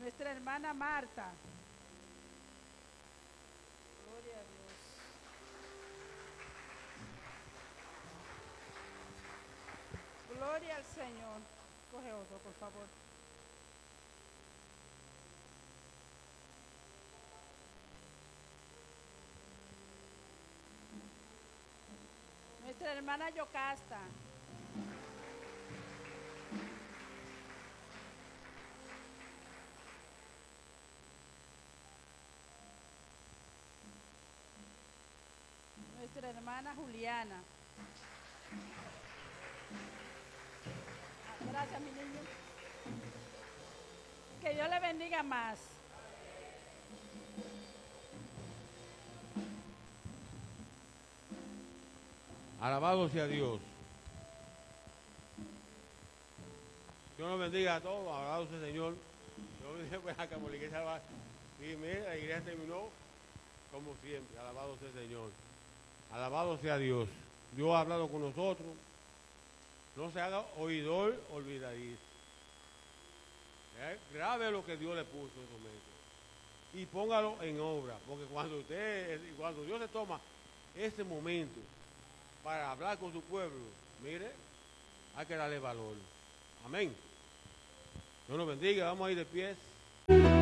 Nuestra hermana Marta. Gloria a Dios. Gloria al Señor. Coge otro, por favor. Nuestra hermana Yocasta. Nuestra hermana Juliana. Gracias, mi niño. Que Dios le bendiga más. Alabado sea Dios. Dios nos bendiga a todos. Alabado sea el Señor. Yo me dije, pues acá por la iglesia va. Y mira, la iglesia terminó como siempre. Alabado sea el Señor. Alabado sea Dios. Dios ha hablado con nosotros. No se haga oidor olvidadizo. Grave lo que Dios le puso en su mente. Y póngalo en obra. Porque cuando Dios se toma ese momento para hablar con su pueblo, mire, hay que darle valor. Amén. Dios nos bendiga. Vamos a ir de pie.